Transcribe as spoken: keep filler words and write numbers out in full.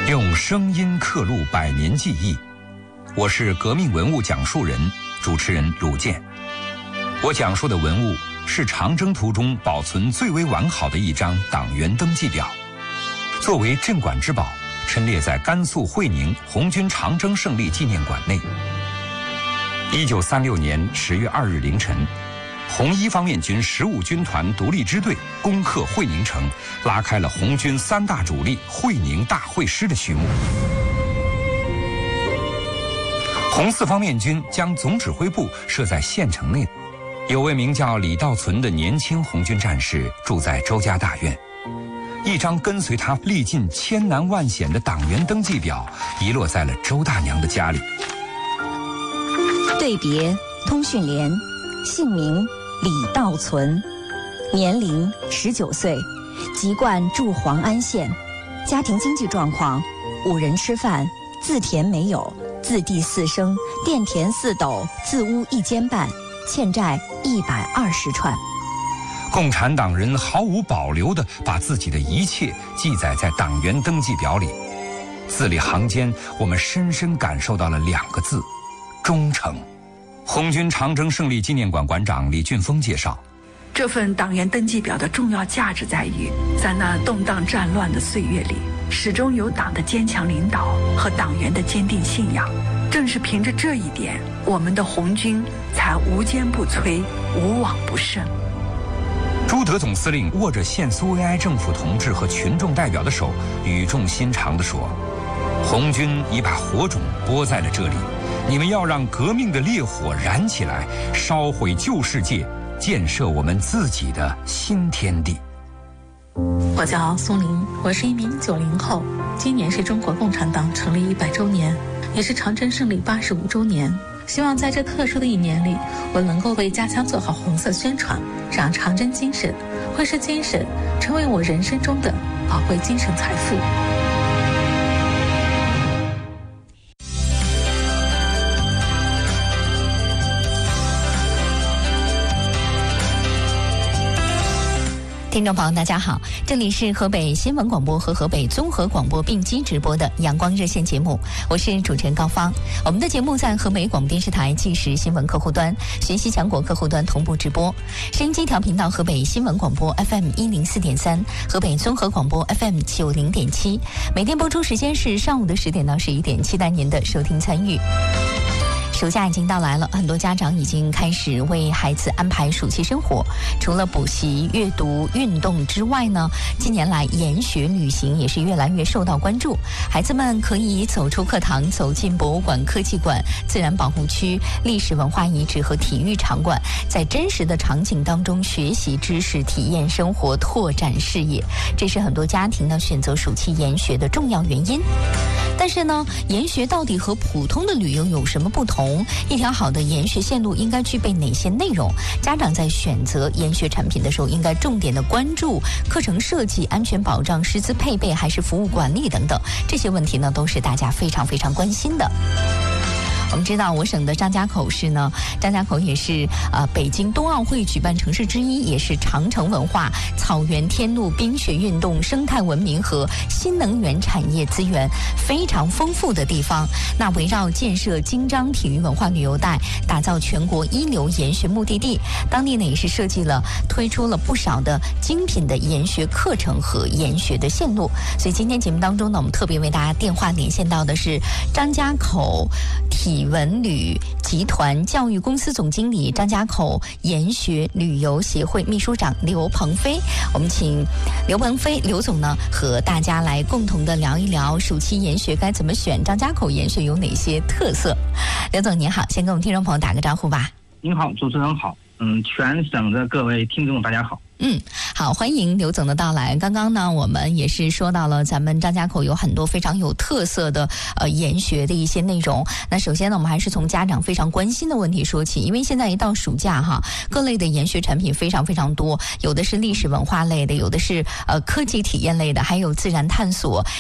用声音刻录百年记忆。我是革命文物讲述人、主持人鲁健。我讲述的文物是长征途中保存最为完好的一张党员登记表，作为镇馆之宝，陈列在甘肃会宁红军长征胜利纪念馆内。一九三六年十月二日凌晨，红一方面军十五军团独立支队攻克会宁城，拉开了红军三大主力会宁大会师的序幕。红四方面军将总指挥部设在县城内，有位名叫李道存的年轻红军战士住在周家大院，一张跟随他历尽千难万险的党员登记表遗落在了周大娘的家里。 对别通讯连，姓名李道存，年龄十九岁，籍贯驻黄安县，家庭经济状况五人吃饭，自田没有，自地四升，佃田四斗，自屋一间半，欠债一百二十串。 共产党人毫无保留地把自己的一切记载在党员登记表里，字里行间我们深深感受到了两个字：忠诚。红军长征胜利纪念馆馆长李俊峰介绍， 这份党员登记表的重要价值在于，在那动荡战乱的岁月里，始终有党的坚强领导和党员的坚定信仰。正是凭着这一点，我们的红军才无坚不摧，无往不胜。 朱德总司令握着现苏维埃政府同志和群众代表的手，语重心长地说：红军已把火种播在了这里，你们要让革命的烈火燃起来，烧毁旧世界，建设我们自己的新天地。 我叫宋林，我是一名九零后，今年是中国共产党成立一百周年，也是长征胜利八十五周年。希望在这特殊的一年里，我能够为家乡做好红色宣传，让长征精神、会师精神成为我人生中的宝贵精神财富。 听众朋友大家好，这里是河北新闻广播和河北综合广播并机直播的阳光热线节目，我是主持人高芳。我们的节目在河北广播电视台即时新闻客户端、学习强国客户端同步直播，收音机调频道河北新闻广播 F M 一零四点三，河北综合广播 F M 九零点七，每天播出时间是上午的十点到十一点，期待您的收听参与。暑假已经到来了，很多家长已经开始为孩子安排暑期生活。除了补习、阅读、运动之外呢，近年来研学旅行也是越来越受到关注。孩子们可以走出课堂，走进博物馆、科技馆、自然保护区、历史文化遗址和体育场馆，在真实的场景当中学习知识、体验生活、拓展视野，这是很多家庭呢选择暑期研学的重要原因。但是呢，研学到底和普通的旅游有什么不同？一条好的研学线路应该具备哪些内容？家长在选择研学产品的时候，应该重点的关注课程设计、安全保障、师资配备还是服务管理等等，这些问题呢，都是大家非常非常关心的。我们知道，我省的张家口市呢，张家口也是呃北京冬奥会举办城市之一，也是长城文化、草原天路、冰雪运动、生态文明和新能源产业资源非常丰富的地方。那围绕建设京张体育文化旅游带，打造全国一流研学目的地，当地呢也是设计了、推出了不少的精品的研学课程和研学的线路。所以今天节目当中呢，我们特别为大家电话连线到的是张家口体文旅集团教育公司总经理、张家口研学旅游协会秘书长刘鹏飞。我们请刘鹏飞刘总呢和大家来共同的聊一聊暑期研学该怎么选，张家口研学有哪些特色。刘总您好，先跟我们听众朋友打个招呼吧。 您好，主持人好，嗯，全省的各位听众大家好。 嗯，好，欢迎刘总的到来。刚刚呢，我们也是说到了咱们张家口有很多非常有特色的呃研学的一些内容。那首先呢，我们还是从家长非常关心的问题说起，因为现在一到暑假哈，各类的研学产品非常非常多，有的是历史文化类的，有的是呃科技体验类的，还有自然探索，